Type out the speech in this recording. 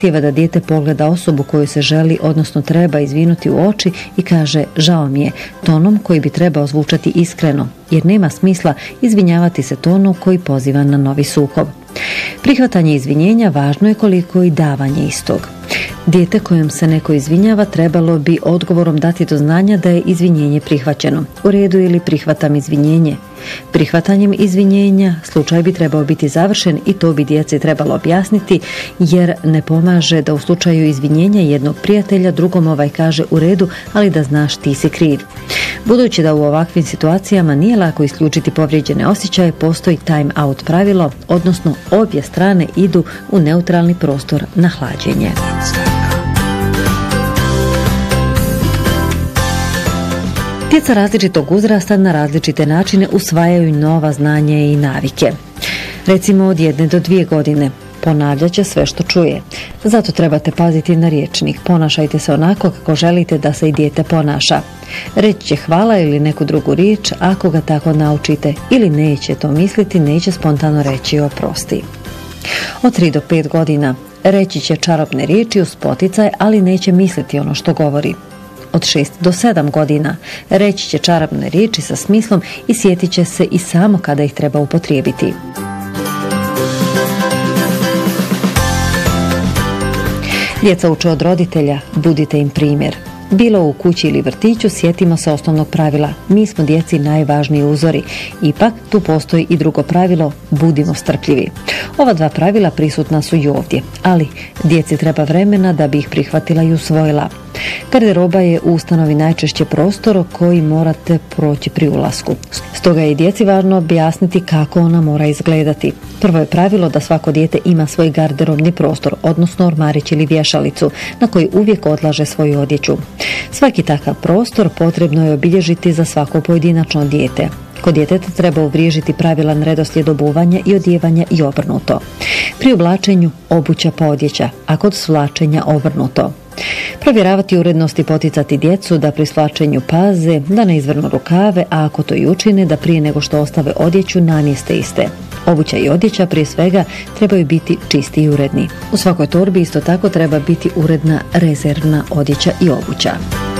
Zahtijeva da dijete pogleda osobu koju se želi, odnosno treba izvinuti u oči i kaže žao mi je, tonom koji bi trebao zvučati iskreno, jer nema smisla izvinjavati se tonu koji poziva na novi sukob. Prihvatanje izvinjenja važno je koliko i davanje istog. Dijete kojem se neko izvinjava trebalo bi odgovorom dati do znanja da je izvinjenje prihvaćeno. U redu ili prihvatam izvinjenje. Prihvatanjem izvinjenja slučaj bi trebao biti završen i to bi djeci trebalo objasniti, jer ne pomaže da u slučaju izvinjenja jednog prijatelja drugom kaže u redu, ali da znaš ti si kriv. Budući da u ovakvim situacijama nije lako isključiti povrijeđene osjećaje, postoji time out pravilo, odnosno obje strane idu u neutralni prostor na hlađenje. Djeca različitog uzrasta na različite načine usvajaju nova znanja i navike. Recimo od 1 do 2 godine. Ponavljat će sve što čuje. Zato trebate paziti na rječnik. Ponašajte se onako kako želite da se i dijete ponaša. Reći će hvala ili neku drugu riječ ako ga tako naučite, ili neće to misliti, neće spontano reći oprosti. Od 3 do 5 godina reći će čarobne riječi uz poticaj, ali neće misliti ono što govori. Od 6 do 7 godina reći će čarobne riječi sa smislom i sjetit će se i samo kada ih treba upotrijebiti. Djeca uče od roditelja, budite im primjer. Bilo u kući ili vrtiću, sjetimo se osnovnog pravila. Mi smo djeci najvažniji uzori. Ipak, tu postoji i drugo pravilo, budimo strpljivi. Ova 2 pravila prisutna su i ovdje, ali djeci treba vremena da bi ih prihvatila i usvojila. Garderoba je u ustanovi najčešće prostor koji morate proći pri ulasku. Stoga je i djeci važno objasniti kako ona mora izgledati. Prvo je pravilo da svako dijete ima svoj garderobni prostor, odnosno ormarić ili vješalicu, na koji uvijek odlaže svoju odjeću. Svaki takav prostor potrebno je obilježiti za svako pojedinačno dijete. Kod djeteta treba uvriježiti pravilan redoslijed obuvanja i odjevanja i obrnuto. Pri oblačenju obuća pa odjeća, a kod svlačenja obrnuto. Provjeravati urednost i poticati djecu da pri svlačenju paze, da ne izvrnu rukave, a ako to i učine, da prije nego što ostave odjeću namjeste iste. Obuća i odjeća prije svega trebaju biti čisti i uredni. U svakoj torbi isto tako treba biti uredna rezervna odjeća i obuća.